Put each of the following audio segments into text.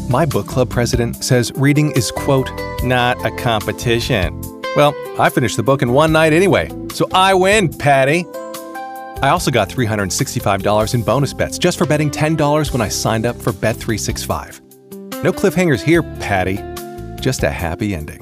My book club president says reading is, quote, not a competition. Well, I finished the book in one night anyway, so I win, Patty. I also got $365 in bonus bets just for betting $10 when I signed up for Bet365. No cliffhangers here, Patty. Just a happy ending.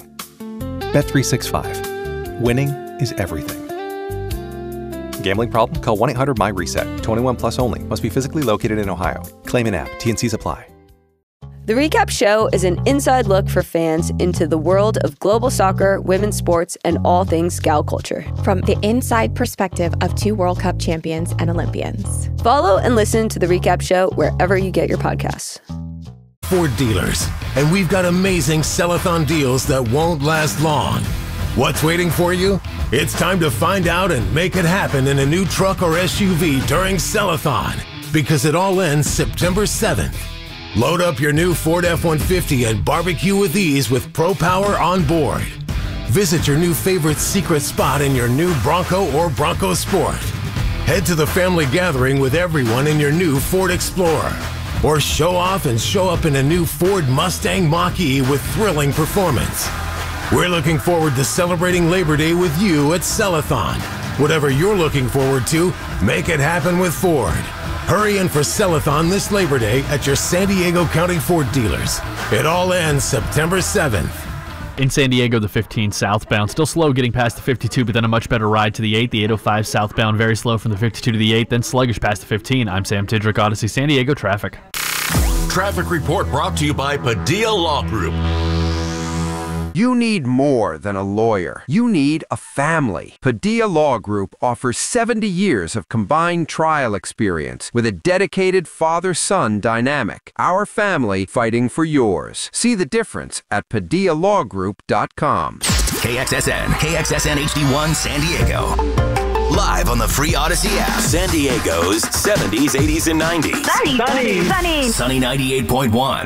Bet365. Winning is everything. Gambling problem? Call 1-800-MY-RESET. 21 plus only. Must be physically located in Ohio. Claim in app. T&Cs apply. The Recap Show is an inside look for fans into the world of global soccer, women's sports, and all things gal culture. From the inside perspective of 2 World Cup champions and Olympians. Follow and listen to The Recap Show wherever you get your podcasts. Ford dealers, and we've got amazing sell-a-thon deals that won't last long. What's waiting for you? It's time to find out and make it happen in a new truck or SUV during Sell-a-thon, because it all ends September 7th. Load up your new Ford F-150 and barbecue with ease with Pro Power on board. Visit your new favorite secret spot in your new Bronco or Bronco Sport. Head to the family gathering with everyone in your new Ford Explorer. Or show off and show up in a new Ford Mustang Mach-E with thrilling performance. We're looking forward to celebrating Labor Day with you at Sell-a-thon. Whatever you're looking forward to, make it happen with Ford. Hurry in for Sell-a-thon this Labor Day at your San Diego County Ford dealers. It all ends September 7th. In San Diego, the 15 southbound, still slow getting past the 52, but then a much better ride to the 8. The 805 southbound, very slow from the 52 to the 8, then sluggish past the 15. I'm Sam Tidrick, Odyssey San Diego Traffic. Traffic report brought to you by Padilla Law Group. You need more than a lawyer. You need a family. Padilla Law Group offers 70 years of combined trial experience with a dedicated father-son dynamic. Our family fighting for yours. See the difference at PadillaLawGroup.com. KXSN HD1 San Diego. Live on the free Odyssey app. San Diego's 70s, 80s, and 90s. Sunny 98.1.